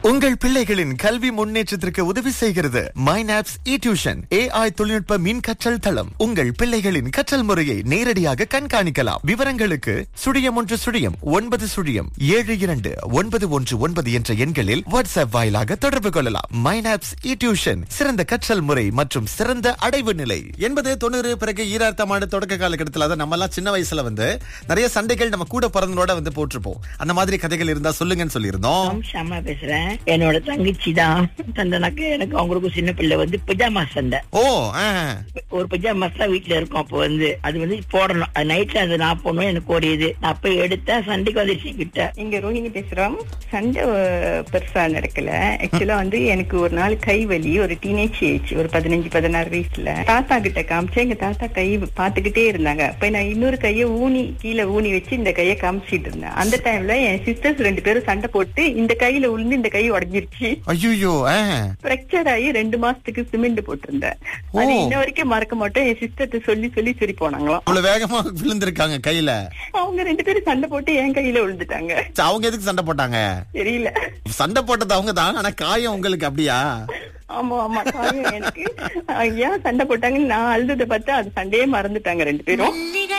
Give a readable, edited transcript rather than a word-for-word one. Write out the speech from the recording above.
உங்கள் பிள்ளைகளின் கல்வி முன்னேற்றத்திற்கு உதவி செய்கிறது மைனாப்ஸ் டியூஷன். AI தொழில்நுட்ப மின் கற்றல் தளம். உங்கள் பிள்ளைகளின் கற்றல் முறையை நேரடியாக கண்காணிக்கலாம். விவரங்களுக்கு *100*92919 என்ற எண்களில் வாட்ஸ்அப் வாயிலாக தொடர்பு கொள்ளலாம். மைனாப்ஸ் டியூஷன், சிறந்த கற்றல் முறை மற்றும் சிறந்த அடைவு நிலை. 80-90 பிறகு 2000ஆம் ஆண்டு தொடக்க காலகட்டத்தில், அதான் நம்ம எல்லாம் சின்ன வயசுல நிறைய சண்டைகள் நம்ம கூட பிறந்தனோட போட்டிருப்போம். அந்த மாதிரி கதைகள் இருந்தா சொல்லுங்கன்னு சொல்லியிருந்தோம். ஷாமா பேசுறேன். என்னோட தங்கச்சி தான் சண்டைனாக்க, எனக்கு அவங்களுக்கு சின்ன பிள்ளை பிஜாமா சண்டை. ஒரு பிஜாமா தான் வீட்டுல இருக்கும். அப்போ அது போடணும். அது நைட்ல அது நான் போடணும். எனக்கு ஓடியது. நான் போய் எடுத்தேன். சண்டைக்கு வந்துருச்சு கிட்ட. இங்க ரோஹிணி பேசுறோம். சண்டை பெருசா நடக்கல. ஆக்சுவலா எனக்கு ஒரு நாள் கை வலி, ஒரு டீனேஜ் ஏஜ், ஒரு 15-16 வயசுல தாத்தா கிட்ட காமிச்சேன். எங்க தாத்தா கை பாத்துக்கிட்டே இருந்தாங்க. அப்ப நான் இன்னொரு கைய கீழே ஊனி வச்சு இந்த கைய காமிச்சிட்டு இருந்தேன். அந்த டைம்ல என் சிஸ்டர்ஸ் 2 பேரும் சண்டை போட்டு இந்த கையில விழுந்து இந்த கை உடைஞ்சிருச்சு. ஐயோ! பிராக்சர் ஆகி 2 மாசத்துக்கு சிமெண்ட் போட்டிருந்தேன். அது இன்ன வரைக்கும் மறக்க மாட்டேன். என் சிஸ்டர் சொல்லி சரி போனாங்களாம். அவ்வளவு வேகமா விழுந்திருக்காங்க கையில. அவங்க 2 பேரும் சண்டை போட்டு என் கையில விழுந்துட்டாங்க. அவங்க எதுக்கு சண்டை போட்டாங்க தெரியல. சண்டை போட்டது அவங்க தான், ஆனா காயம் உங்களுக்கு. அப்படியா? ஆமா ஆமா, காயம் எனக்கு. ஏன் சண்டை போட்டாங்கன்னு நான் அழுததை பார்த்தா அது சண்டையே மறந்துட்டாங்க 2 பேரும்.